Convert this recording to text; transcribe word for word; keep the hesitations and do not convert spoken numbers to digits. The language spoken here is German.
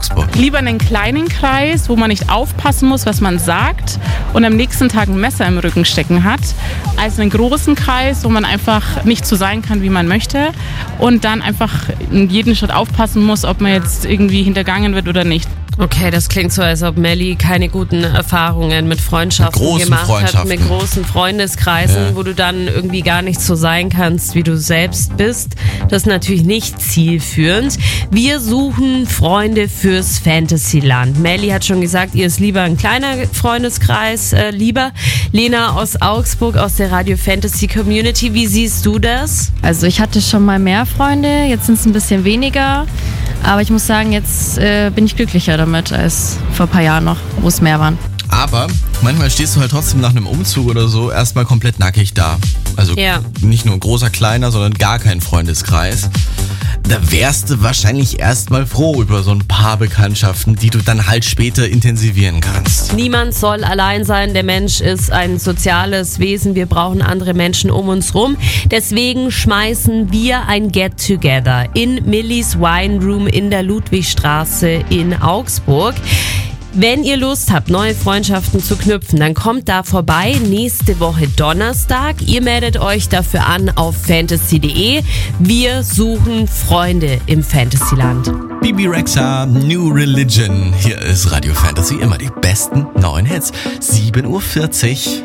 Augsburg? Lieber einen kleinen Kreis, wo man nicht aufpassen muss, was man sagt und am nächsten Tag ein Messer im Rücken stecken hat, als einen großen Kreis, wo man einfach nicht so sein kann, wie man möchte und dann einfach in jedem Schritt aufpassen muss, ob man jetzt irgendwie hintergangen wird oder nicht. Okay, das klingt so, als ob Melli keine guten Erfahrungen mit Freundschaften Mit großen gemacht Freundschaften. hat, mit großen Freundeskreisen, Ja. wo du dann irgendwie gar nicht so sein kannst, wie du selbst bist. Das ist natürlich nicht zielführend. Wir suchen Freunde fürs Fantasyland. Melli hat schon gesagt, ihr ist lieber ein kleiner Freundeskreis, äh, lieber. Lena aus Augsburg, aus der Radio Fantasy Community, wie siehst du das? Also ich hatte schon mal mehr Freunde, jetzt sind es ein bisschen weniger. Aber ich muss sagen, jetzt äh, bin ich glücklicher damit als vor ein paar Jahren noch, wo es mehr waren. Aber manchmal stehst du halt trotzdem nach einem Umzug oder so erstmal komplett nackig da. Also Ja. nicht nur ein großer, kleiner, sondern gar kein Freundeskreis. Da wärst du wahrscheinlich erstmal froh über so ein paar Bekanntschaften, die du dann halt später intensivieren kannst. Niemand soll allein sein. Der Mensch ist ein soziales Wesen. Wir brauchen andere Menschen um uns rum. Deswegen schmeißen wir ein Get-Together in Millis Wine Room in der Ludwigstraße in Augsburg. Wenn ihr Lust habt, neue Freundschaften zu knüpfen, dann kommt da vorbei nächste Woche Donnerstag. Ihr meldet euch dafür an auf fantasy punkt de. Wir suchen Freunde im Fantasyland. Bibi Rexha, New Religion. Hier ist Radio Fantasy, immer die besten neuen Hits. sieben Uhr vierzig.